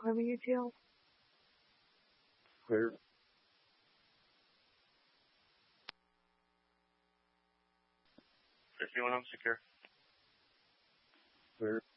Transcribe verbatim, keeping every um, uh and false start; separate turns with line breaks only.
Climbing A T L.
Clear.
fifty-one, I'm secure.
Clear.